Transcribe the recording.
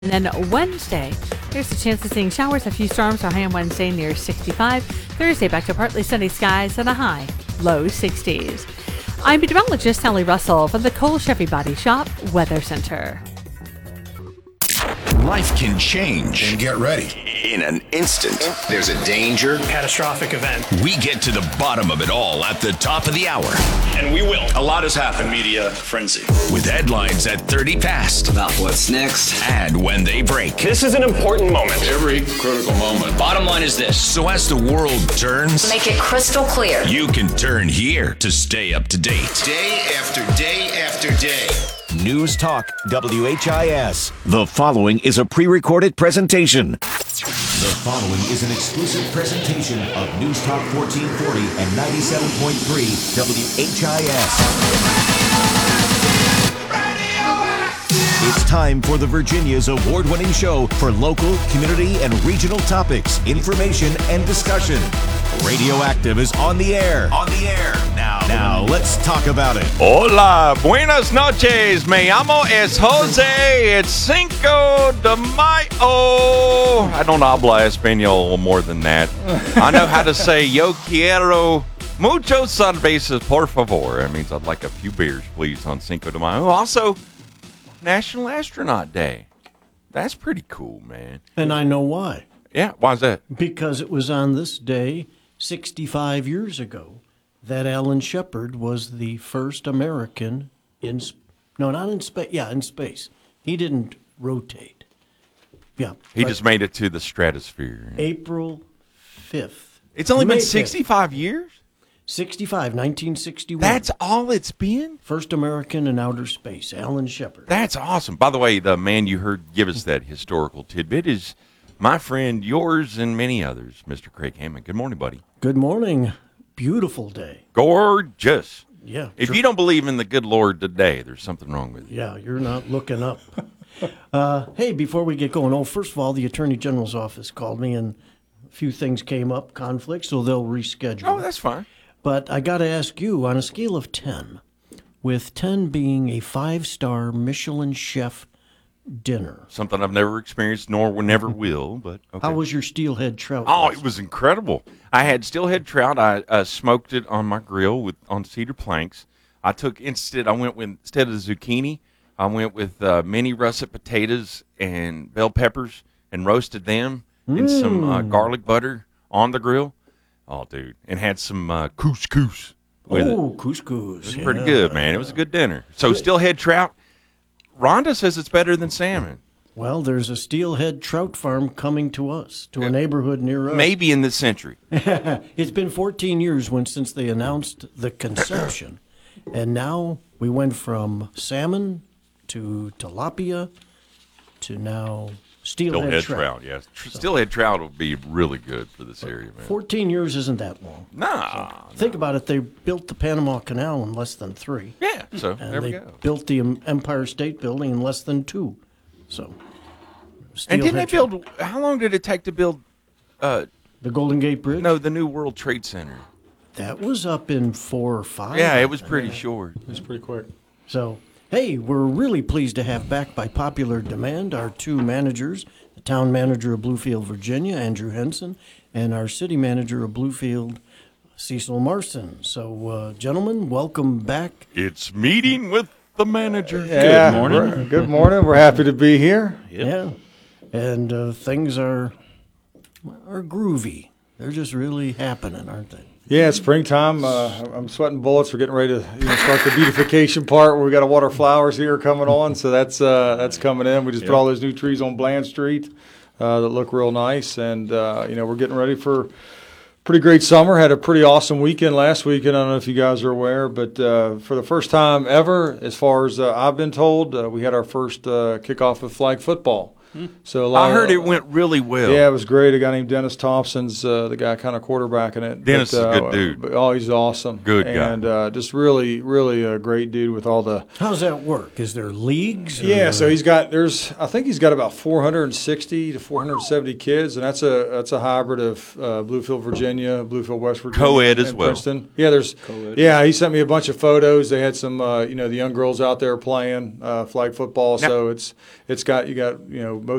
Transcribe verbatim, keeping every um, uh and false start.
And then Wednesday, there's a chance of seeing showers, a few storms, a high on Wednesday near sixty-five. Thursday, back to partly sunny skies and a high, low sixties. I'm meteorologist Sally Russell from the Cole Chevy Body Shop Weather Center. Life can change. And get ready. In an instant, there's a danger. Catastrophic event. We get to the bottom of it all at the top of the hour. And we will. A lot has happened. Media frenzy. With headlines at thirty past. About what's next. And when they break. This is an important moment. Every critical moment. Bottom line is this. So as the world turns, make it crystal clear. You can turn here to stay up to date. Day after day after day. News Talk W H I S. The following is a pre-recorded presentation. The following is an exclusive presentation of News Talk fourteen forty and ninety-seven point three W H I S. It's time for the Virginia's award-winning show for local, community, and regional topics, information, and discussion. Radioactive is on the air. On the air. Now, Now, let's talk about it. Hola, buenas noches. Me llamo es Jose. It's Cinco de Mayo. I don't habla español more than that. I know how to say yo quiero muchos cervezas, por favor. That means I'd like a few beers, please, on Cinco de Mayo. Also, National Astronaut Day. That's pretty cool, man. And I know why. Yeah, why's that? Because it was on this day sixty-five years ago that Alan Shepard was the first American in sp- no, not in space. Yeah, in space. He didn't rotate. Yeah, He just made it to the stratosphere. April fifth. It's only May been fifth. sixty-five years? sixty-five, nineteen sixty-one. That's all it's been? First American in outer space, Alan Shepard. That's awesome. By the way, the man you heard give us that historical tidbit is my friend, yours, and many others, Mister Craig Hammond. Good morning, buddy. Good morning. Beautiful day. Gorgeous. Yeah. If sure. you don't believe in the good Lord today, there's something wrong with you. Yeah, you're not looking up. uh, hey, before we get going, oh, first of all, the Attorney General's office called me, and a few things came up, conflicts, so they'll reschedule. Oh, that's fine. But I got to ask you, on a scale of ten, with ten being a five-star Michelin chef dinner. Something I've never experienced, nor will never will, but okay. How was your steelhead trout? Oh, last it was incredible. I had steelhead trout. I uh, smoked it on my grill with on cedar planks. I took instead. I went with instead of zucchini, I went with uh, mini russet potatoes and bell peppers and roasted them mm. in some uh, garlic butter on the grill. Oh, dude, and had some uh, couscous with oh, it. couscous. It was yeah. pretty good, man. It was a good dinner. So steelhead trout. Rhonda says it's better than salmon. Well, there's a steelhead trout farm coming to us, to a neighborhood near us. Maybe in this century. It's been fourteen years when since they announced the conception. And now we went from salmon to tilapia to now steelhead, Steelhead trout. trout, yes. Tr- Steelhead trout would be really good for this area, man. fourteen years isn't that long. Nah. So think about it. They built the Panama Canal in less than three. Yeah, so And there we they go. built the um, Empire State Building in less than two. So, And didn't they steelhead trout. build, how long did it take to build, uh, the Golden Gate Bridge? no, the new World Trade Center? That was up in four or five. Yeah, it was pretty short. It's pretty quick. So, hey, we're really pleased to have back by popular demand our two managers, the town manager of Bluefield, Virginia, Andrew Henson, and our city manager of Bluefield, Cecil Marson. So, uh, gentlemen, welcome back. It's meeting with the manager. Yeah, good morning. Good morning. We're happy to be here. Yep. Yeah. And uh, things are are groovy. They're just really happening, aren't they? Yeah, it's springtime. Uh, I'm sweating bullets. We're getting ready to you know, start the beautification part where we got to water flowers here coming on. So that's uh, that's coming in. We just put all those new trees on Bland Street uh, that look real nice. And, uh, you know, we're getting ready for pretty great summer. Had a pretty awesome weekend last weekend. I don't know if you guys are aware, but uh, for the first time ever, as far as uh, I've been told, uh, we had our first uh, kickoff of flag football. So a lot I heard of, it went really well. Yeah, it was great. A guy named Dennis Thompson's uh, the guy kind of quarterbacking it. Dennis but, is a uh, good dude. But, oh, he's awesome. Good guy. And uh, just really, really a great dude with all the. How does that work? Is there leagues? Or? Yeah, so he's got there's I think he's got about four hundred sixty to four hundred seventy kids, and that's a that's a hybrid of uh, Bluefield, Virginia, Bluefield, West Virginia, Co-ed as and well. Princeton. Yeah, there's Co-ed. yeah. He sent me a bunch of photos. They had some uh, you know the young girls out there playing uh, flag football. Now, so it's it's got you got you know